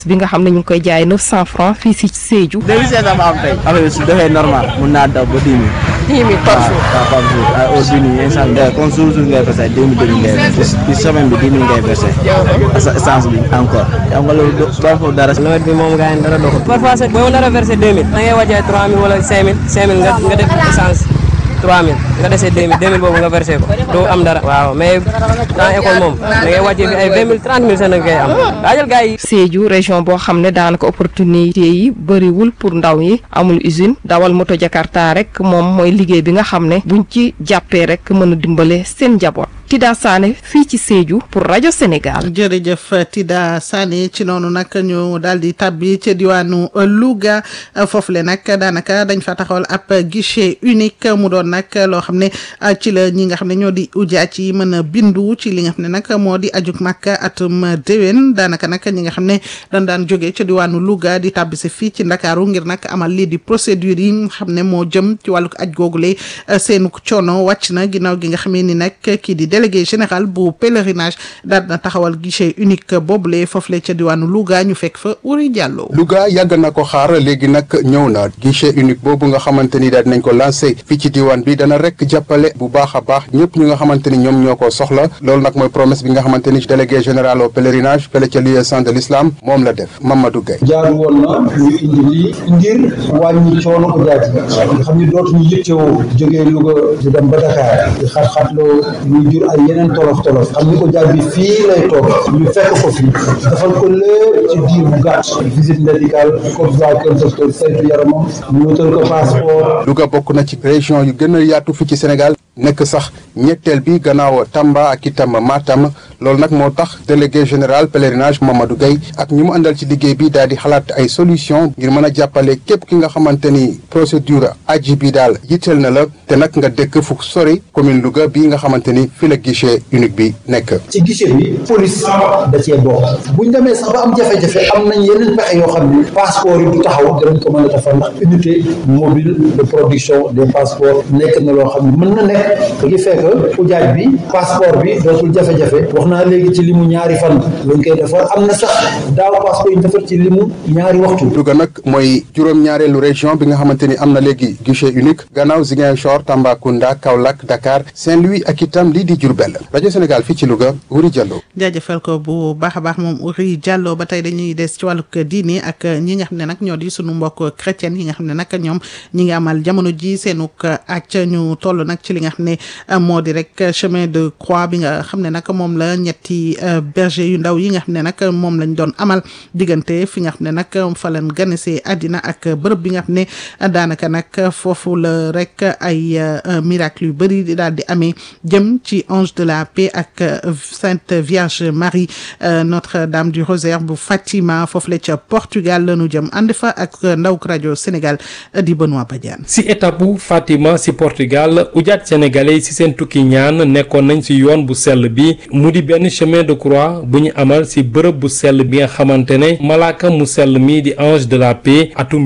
bi nga xam ne ñu ngi koy jaay 900 francs fii si Sédhiou. 2500 ma am tey affaire bi su doxee normal mun naa daw ba 10 000. 10 000 par jour. waaw par jour ay au bii nii instant bii comme jour ngay versé 2000 ngay versé ci semaine bi 10 000 ngay versé. essence bi encore. xam nga loolu doo foofu dara. nawet bi moom gars yi dara doxul. parfois sax boo nar a versé 2000 da ngay wàccee 3000 wala 5000 nga def essence 3000 nga dese 2000 boobu nga versé ko doo am dara. waaw mais dans école moom da ngay wàccee fi ay 20 000 30 000 sax nga koy am daajal gars yi. Sédhiou région boo xam ne daanaka opportunité yi bëriwul pour ndaw yi amul usine dawal moto Jakarta rek moom mooy liggéey bi nga xam ne buñ ci jàppee rek mën a dimbale seen njaboot. Tida Sané fii ci Sédhiou pour rajo Sénégal. jërëjëf Tida Sané ci noonu nag ñu daal di tabbi ca diwaanu Louga foofule nag daanaka dañ fa taxawal ab guichet unique mu doon nag loo xam ne ci la ñi nga xam ne ñoo di ujaat yi mën a bindu ci li nga xam ne nag moo di ajug Makka atum déwén daanaka nag ñi nga xam ne dañ daan jógee ca diwaanu Louga di tabbi si fii ci Ndakaaru ngir nag amal lii di procédure yi nga xam ne moo jëm ci wàllu aj googule seenu coono wàcc na ginnaaw gi nga xamee ni nag kii di délégué général bu pèlerinage daal na taxawal guichet unique boobule foofule ca diwaanu Louga ñu fekk fa Uri Diallo. Louga yàgg na ko xaar léegi nag ñëw na guichet unique boobu nga xamante ni daal nañ ko lancé fii ci diwaan bi dana rek jàppale bu baax a baax ñëpp ñu nga xamante ni ñoom ñoo ko soxla loolu nag mooy promesse bi nga xamante ni délégué général au pèlerinage fële ca liaison de l'islam moom la def Mamadou Gueye. jaar woon na ñu indi lii ngir wàññi coono ujaat yi nga xam ni dootuñu yittewoo jógee Louga di dem ba Dakar di xat-xatloo muy jur ay yeneen tolof xam ni ujaat bi fii lay toog ñu fekk ko fi defal ko lépp ci diir bu gàtt visite médicale comme ça kër docteur saytu yaramam ñu wutal ko passeport. Louga bokk na ci région yu gën a yaatu fi ci Sénégal nekk sax ñetteel bi gannaaw Tamba ak itam Matam loolu nag moo tax délégué général pèlerinage Mamadou Gueye ak ñi mu àndal ci liggéey bi daal di xalaat ay solution ngir mën a jàppale képp ki nga xamante ni procédure aji bi daal yitteel na la te nag nga dëkk fu sori commune Louga bii nga xamante ni fi la guichet unique bi nekk. ci guichet bi police da cee bokk buñ demee sax ba am jafe-jafe am nañ yeneen pexe yoo xam ni passeport yi du taxaw danañ ko mën a defar ndax unité mobile de production des passeports nekk na loo xam ne mën na nekk da ngi fekk ujaaj bi passeport bi dootul jafe-jafe wax naa léegi ci limu ñaari fan lañ koy defar am na sax daaw passeport yi ñu defar ci limu ñaari waxtu. Louga nag mooy juróom-ñaareelu région bi nga xamante ni am na léegi guichet unique gannaaw Ziguinchor Tambacounda Kaolack Dakar Saint-Louis ak itam lii di Diourbel rajo Sénégal fii ci Louga Uri Diallo. jaajëfal ko bu baax a baax moom Uri Diallo ba tey dañuy des ci wàllug diine ak ñi nga xam ne nag ñoo di sunu mbokk chrétien yi nga xam ne nag ñoom ñi ngi amal jamono ji seenuk acc ñu toll nag ci li nga xam ne moo di rek chemin de croix bi nga xam ne nag moom la ñetti berger yu ndaw yi nga xam ne nag moom lañ doon amal diggante fi nga xam ne nag fa lañ ganisee àddina ak bërëb bi nga xam ne daanaka nag foofu la rek ay miracle yu bëri di daal di amee jëm ci ange de la paix ak Sainte Vierge Marie Notre-Dame du Rosaire bu Fatima foofu la ca Portugal la ñu jëm ànd fa ak ndaw rajo Sénégal di Benoît Badiane. si étape bu Fatima si Portugal ujaat sénégalais si seen tukki ñaan nekkoon nañ si yoon bu sell bi mu di benn chemin de croix bu ñu amal si bërëb bu sell bi nga xamante ne malaaka mu sell mi di ange de la paix atum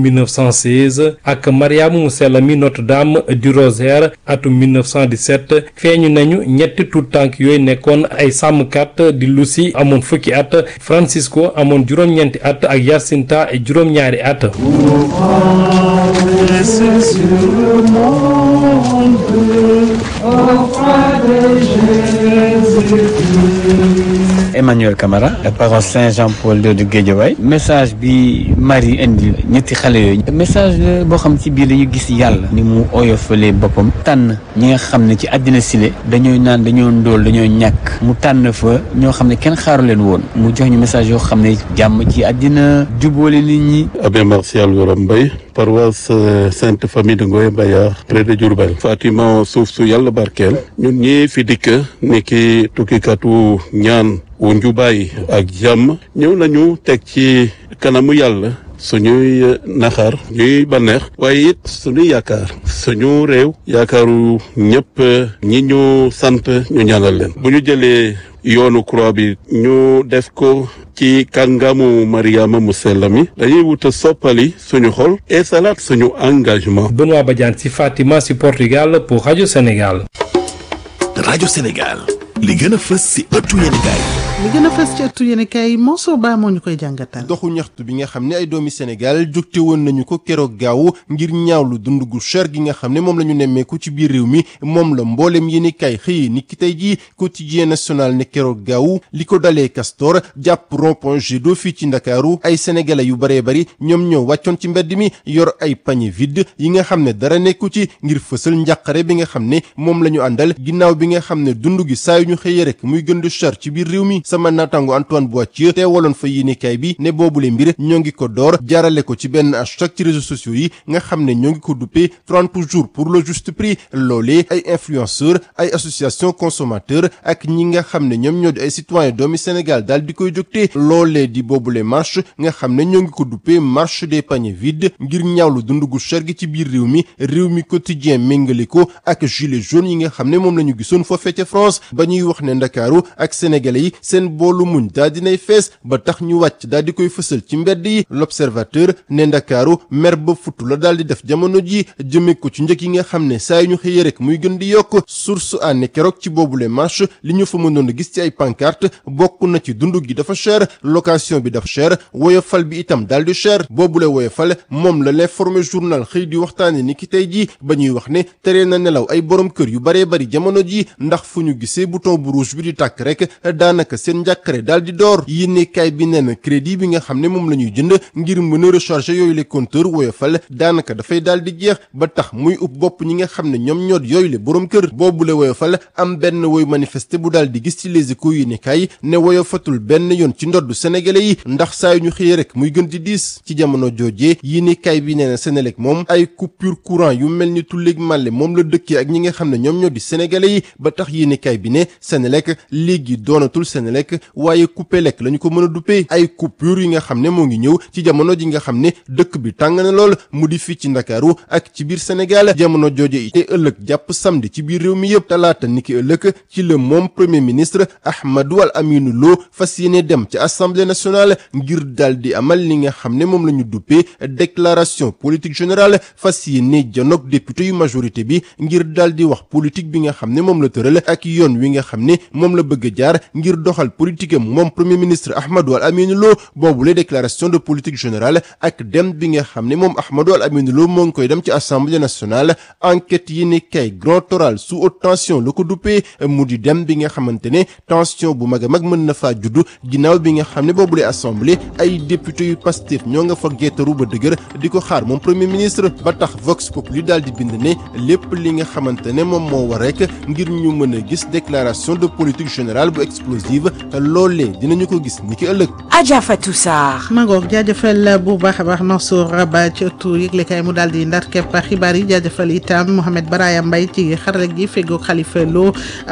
1916 ak Mariama mu sell mi Notre-Dame du Rosaire atum 1917 feeñu nañu ñetti tuut tànk yooyu nekkoon ay sàmmkat di Lucy amoon fukki at Francisco amoon juróom-ñeenti at ak Jacinta juróom-ñaari at. Emmanuel Camara paroisse Saint-Jean-Paul II du Guédiawaye message bi Marie indi ñetti xale yooyu message la boo xam ci biir dañu gis yàlla ni mu oyofalee boppam tànn ñi nga xam ne ci àddina sile dañooy naan dañoo ndóol dañoo ñàkk mu tànn fa ñoo xam ne kenn xaaru leen woon mu jox ñu message yoo xam ne jàmm ci àddina jubóole nit ñi. Abbé Martial Yoram Mbaye paroisse Sainte Famille de Ngoye Mbayar près de Diourbel Fatima suuf su yàlla barkeel ñun ñi fi dikk niki tukkikatu ñaan wu njubaay ak jàmm ñëw nañu teg ci kanamu yàlla suñuy naxar ñuy bànneex waaye it suñuy yaakaar suñu réew yaakaaru ñëpp ñi ñu sant ñu ñaanal leen bu ñu jëlee yoonu croix bi ñu def ko ci kàngamu Mariama mu sell mi dañuy wuta soppali suñu xol et salaat suñu engagement. Benoît Badiane ci Fatima ci Portugal pour Radio Sénégal. Radio Sénégal li gën a fës ci ëttu yéenekaay li gën a fës ci ëttu yéen kay Mansour Ba moo ñu koy jàngatal. doxu ñaxtu bi nga xam ne ay doomi Sénégal jógte woon nañu ko keroog gaaw ngir ñaawlu dund gu cher gi nga xam ne moom la ñu nemmeeku ci biir réew mi moom la mboolem yéen kay xëyee ni ki tey jii quotidien national ne keroog gaaw li ko dalee Castor jàpp rond-point Jet d'eau fii ci Ndakaaru ay sénégalais yu baree bari ñoom ñoo wàccoon ci mbedd mi yor ay panier vide yi nga xam ne dara nekku ci ngir fësal njàqare bi nga xam ne moom la ñu àndal ginnaaw bi nga xam ne dund gi saa yu ñu xëyee rek muy gën di cher ci biir réew mi. sama naataango Antoine Boitier teewaloon fa yéenekaay bi ne boobule mbir ñoo ngi ko door jaarale ko ci benn hashtag ci réseaux sociaux yi nga xam ne ñoo ngi ko duppee 30 jours pour le juste prix loolee ay influenceurs ay association consommateurs ak ñi nga xam ne ñoom ñoo di ay citoyens doomi Sénégal daal di koy jógtee loolee di boobule marche nga xam ne ñoo ngi ko duppee marche des paniers vides ngir ñaawlu dund gu cher gi ci biir réew mi quotidien méngale ko ak gilet jaune yi nga xam ne moom la ñu gisoon foofee ca France ba ñuy wax ne Ndakaaru ak sénégalais yi seen boolu muñ daal dinay fees ba tax ñu wàcc daal di koy fësal ci mbedd yi l'observateur ne Ndakaaru mer ba futu la daal di def jamono ji jëme ko ci njëkk yi nga xam ne saa yu ñu xëyee rek muy gën di yokk source a ne keroog ci boobule marche li ñu fa mënoon a gis ci ay pancarte bokk na ci dund gi dafa cher location bi dafa cher woyofal bi itam daal di cher boobule woyofal moom la l'informé journal xëy di waxtaane ni ki tey ji ba ñuy wax ne tere na nelaw ay borom kër yu baree bari jamono ji ndax fu ñu gisee bouton bu rouge bi di tàkk rek daanaka seen njàkkare daal di door yéenekaay bi nee na crédit bi nga xam ne moom la ñuy jënd ngir mën a recharger yooyu les compteurs woyofal daanaka dafay daal di jeex ba tax muy ub bopp ñi nga xam ne ñoom ñoo yooyu le borom kër boobule woyofal am benn woy manifester bu daal di gis ci les échos yéenekaay ne woyofatul benn yoon ci ndoddu sénégalais yi ndax saa yu ñu xëyee rek muy gën di diis ci jamono joojee yéenekaay bi nee na Senelec moom ay coupure courant yu mel ni tulleeg màlle moom la dëkkee ak ñi nga xam ne ñoom ñoo di sénégalais yi ba tax yéenekaay bi ne Senelec léegi doonatul Senelec waaye Coupelec la ñu ko mën a duppee ay coupure yi nga xam ne moo ngi ñëw ci jamono ji nga xam ne dëkk bi tàng na lool mu di fii ci Ndakaaru ak ci biir Sénégal jamono jooje te ëllëg jàpp samedi ci biir réew mi yëpp talaata niki ëllëg ci le moom premier ministre Ahmadou Al Aminou Lo fas yéene dem ci assemblée nationale ngir daal di amal li nga xam ne moom la ñu duppee déclaration politique générale fas yéene janoog député yu majorité bi ngir daal di wax politique bi nga xam ne moom la tëral ak yoon wi nga xam ne moom la bëgg a jaar ngir doxal politique am moom premier ministre Ahmadou Al Aminou Lo boobule déclaration de politique générale ak dem bi nga xam ne moom Ahmadou Al Aminou Lo moo ngi koy dem ci assemblée nationale enquête yi ne kay grand oral sous haute tension la ko duppee mu di dem bi nga xamante ne tension bu mag a mag mën na faa juddu ginnaaw bi nga xam ne boobule assemblée ay député yu Pastef ñoo nga fa geetaru ba dëgër di ko xaar moom premier ministre ba tax Vox Populi daal di bind ne lépp li nga xamante ne moom moo war rek ngir ñu mën a gis déclaration de politique générale bu explosive loolee dinañu ko gis ni ki ëllëg. Adja Fatou Sarr. Magog jaajëfal bu baax a baax Mansour Ba ci ëttu yëglekaay mu daal di ndar kepp xibaar yi jaajëfal itam Mohamed Baraya Mbaye ci xarala gi fegoog Khalifa Lo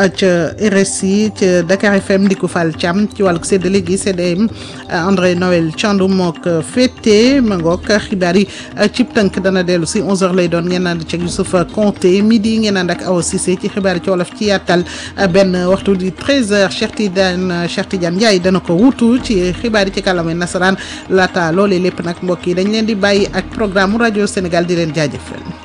ca RSI ca Dakar FM Ndiku Fall Thiam ci wàllu séddale gi CDM André Noël Thiandoum moo ko féete Magog xibaar yi cib tënk dana dellu si 11h lay doon ngeen ànd ci Youssouf Konté midi ngeen ànd ak Awa Cissé ci xibaar yi ci wolof ci yàttal benn waxtu di 13h Cheikh Tidiane Ndiaye dana ko wuutu ci xibaar yi ci kàllaamay nasaraan laata loolee lépp nag mbokk yi dañ leen di bàyyi ak programme rajo Sénégal di leen jaajëfal.